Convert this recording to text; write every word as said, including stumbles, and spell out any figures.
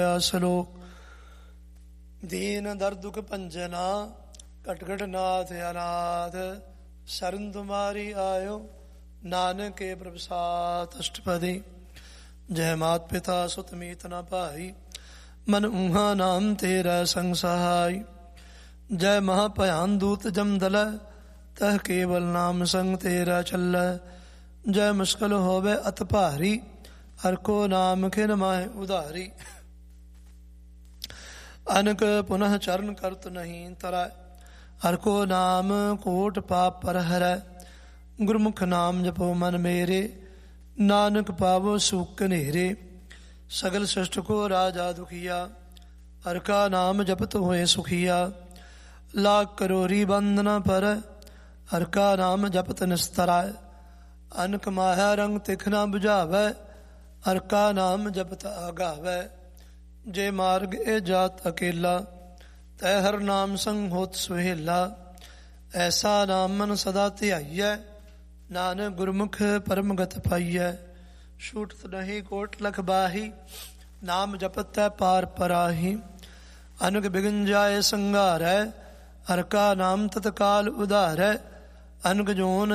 ਸਲੋਕ। ਦੀਨ ਦਰ ਦੁਖ ਭੰਜਨਾ ਘਟ ਘਟ ਨਾਥ ਅਨਾਥ ਸਰਨ ਤੁਮਾਰੀ ਆਇਓ ਨਾਨਕੇ ਪ੍ਰਭਸਾਤ ਅਸ਼ਟਪਦੀ। ਜੈ ਮਾਤ ਪਿਤਾ ਸੁਤ ਮੀਤ ਨ ਭਾਈ ਮਨ ਊਹਾ ਨਾਮ ਤੇਰਾ ਸੰਗ ਸਹਾਈ। ਜੈ ਮਹਾ ਭयान ਦੂਤ ਜਮ ਦਲ ਤਹ ਕੇਵਲ ਨਾਮ ਸੰਗ ਤੇਰਾ ਚੱਲੈ। ਜੈ ਮੁਸ਼ਕਲ ਹੋਵੇ ਅਤ ਭਾਰੀ ਹਰ ਕੋ ਨਾਮ ਖਿਨ ਮਾਹਿ ਉਧਾਰੀ। ਅਨਕ ਪੁਨః ਚਰਨ ਕਰਤ ਨਹੀਂ ਤਰੈ ਹਰ ਕੋ ਨਾਮ ਕੋਟ ਪਾਪ ਪਰ ਹਰੈ। ਗੁਰਮੁਖ ਨਾਮ ਜਪੋ ਮਨ ਮੇਰੇ ਨਾਨਕ ਪਾਵੋ ਸੁਖ ਕਨੇਰੇ। ਸਗਲ ਸ੍ਰਿਸ਼ਟ ਕੋ ਰਾਜਾ ਦੁਖੀਆ ਹਰ ਕਾ ਨਾਮ ਜਪਤ ਹੋਏ ਸੁਖੀਆ। ਲਾਖ ਕਰੋਰੀ ਬੰਦਨਾ ਪਰ ਹਰ ਕਾ ਨਾਮ ਜਪਤ ਨਿਸਤਰੈ। ਅਨਕ ਮਾਇਆ ਰੰਗ ਤਿਖ ਨਾ ਬੁਝਾਵੈ ਹਰ ਕਾ ਨਾਮ ਜਪਤ ਆਗਾਵੈ। ਜੇ ਮਾਰਗ ਇਹ ਜਾਤ ਅਕੇਲਾ ਤੈ ਹਰ ਨਾਮ ਸੰਗ ਹੋਤ ਸੁਹੇਲਾ। ਐਸਾ ਨਾਮ ਮਨ ਸਦਾ ਧਿਆਈਐ ਨਾਨਕ ਗੁਰਮੁਖ ਪਰਮ ਗਤ ਪਾਈਐ। ਛੂਟਤ ਨਹੀਂ ਕੋਟ ਲਖ ਬਾਹੀ ਨਾਮ ਜਪਤੈ ਪਾਰ ਪਰਾਹੀ। ਅਨਕ ਬਿਗਨ ਜਾਏ ਸੰਘਾਰੈ ਹਰ ਕਾ ਨਾਮ ਤਤਕਾਲ ਉਧਾਰੈ। ਅਨਕ ਜੋਨ